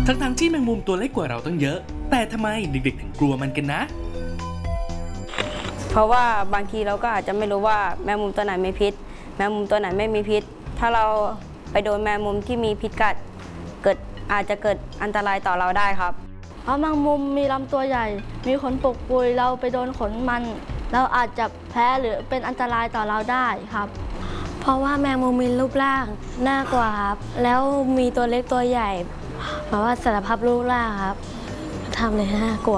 ทั้งที่แมงมุมตัวเล็กกว่าเราตั้งเยอะแต่ทำไมเด็กๆถึงกลัวมันกันนะเพราะว่าบางทีเราก็อาจจะไม่รู้ว่าแมงมุมตัวไหนมีพิษแมงมุมตัวไหนไม่มีพิษถ้าเราไปโดนแมงมุมที่มีพิษกัดอาจจะเกิดอันตรายต่อเราได้ครับเพราะแมงมุมมีลำตัวใหญ่มีขนปกปุยเราไปโดนขนมันเราอาจจะแพ้หรือเป็นอันตรายต่อเราได้ครับเพราะว่าแมงมุมมีรูปร่างน่ากลัวครับแล้วมีตัวเล็กตัวใหญ่เพราะว่าสารภาพรูปร่างครับทำเลยน่ากลัว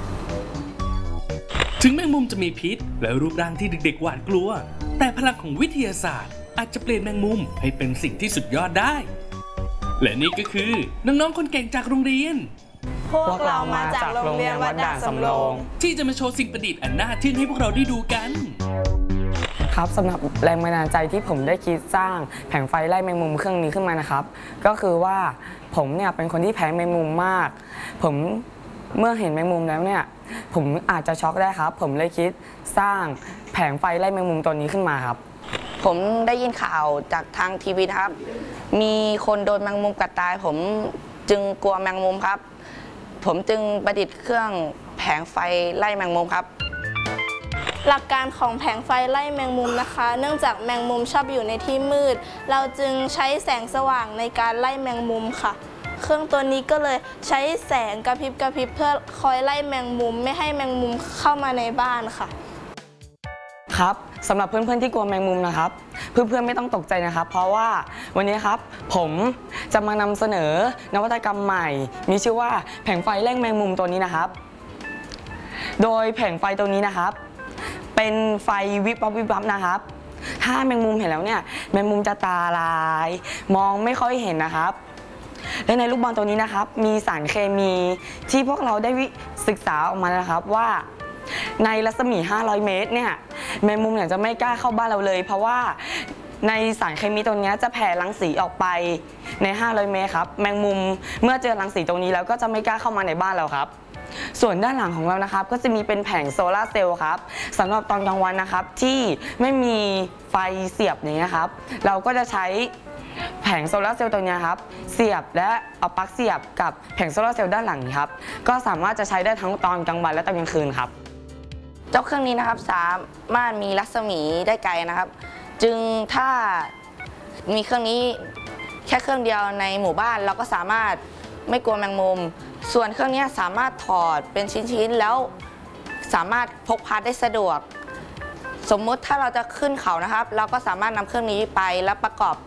ถึงแมงมุมจะมีพิษและรูปร่างที่เด็กๆหวาดกลัวแต่พลังของวิทยาศาสตร์อาจจะเปลี่ยนแมงมุมให้เป็นสิ่งที่สุดยอดได้และนี่ก็คือน้องๆคนเก่งจากโรงเรียนพวกเรามาจากโรงเรียนวัดด่านสำโรงที่จะมาโชว์สิ่งประดิษฐ์อันน่าทึ่งให้พวกเราได้ดูกันครับสำหรับแรงบันดาลใจที่ผมได้คิดสร้างแผงไฟไล่แมงมุมเครื่องนี้ขึ้นมานะครับก็คือว่าผมเนี่ยเป็นคนที่แพ้แมงมุมมากผมเมื่อเห็นแมงมุมแล้วเนี่ยผมอาจจะช็อกได้ครับผมเลยคิดสร้างแผงไฟไล่แมงมุมตัวนี้ขึ้นมาครับผมได้ยินข่าวจากทางทีวีนะครับมีคนโดนแมงมุมกัดตายผมจึงกลัวแมงมุมครับผมจึงประดิษฐ์เครื่องแผงไฟไล่แมงมุมครับหลักการของแผงไฟไล่แมงมุมนะคะเนื่องจากแมงมุมชอบอยู่ในที่มืดเราจึงใช้แสงสว่างในการไล่แมงมุมค่ะเครื่องตัวนี้ก็เลยใช้แสงกระพริบเพื่อคอยไล่แมงมุมไม่ให้แมงมุมเข้ามาในบ้านค่ะครับสำหรับเพื่อนๆที่กลัวแมงมุมนะครับเพื่อนๆไม่ต้องตกใจนะครับเพราะว่าวันนี้ครับผมจะมานำเสนอนวัตกรรมใหม่มีชื่อว่าแผงไฟไล่แมงมุมตัวนี้นะครับโดยแผงไฟตัวนี้นะครับเป็นไฟวิบวับวิบวับนะครับถ้าแมงมุมเห็นแล้วเนี่ยแมงมุมจะตาลายมองไม่ค่อยเห็นนะครับและในลูกบอลตัวนี้นะครับมีสารเคมีที่พวกเราได้ศึกษาออกมานะครับว่าในรัศมี500 เมตรเนี่ยแมงมุมเนี่ยจะไม่กล้าเข้าบ้านเราเลยเพราะว่าในสารเคมีตัวนี้จะแผ่รังสีออกไปใน500 เมตรครับแมงมุมเมื่อเจอรังสีตรงนี้แล้วก็จะไม่กล้าเข้ามาในบ้านเราครับส่วนด้านหลังของเรานะครับก็จะมีเป็นแผงโซลาร์เซลล์ครับสำหรับตอนกลางวันนะครับที่ไม่มีไฟเสียบอย่างนี้ครับเราก็จะใช้แผงโซลาร์เซลล์ตัวนี้ครับเสียบและเอาปลั๊กเสียบกับแผงโซลาร์เซลล์ด้านหลังนี้ครับก็สามารถจะใช้ได้ทั้งตอนกลางวันและตอนกลางคืนครับเจ้าเครื่องนี้นะครับสามารถมีรัศมีได้ไกลนะครับจึงถ้ามีเครื่องนี้แค่เครื่องเดียวในหมู่บ้านเราก็สามารถไม่กลัวแมงมุมส่วนเครื่องนี้สามารถถอดเป็นชิ้นๆแล้วสามารถพกพาได้สะดวกสมมุติถ้าเราจะขึ้นเขานะครับเราก็สามารถนำเครื่องนี้ไปแล้วประกอบ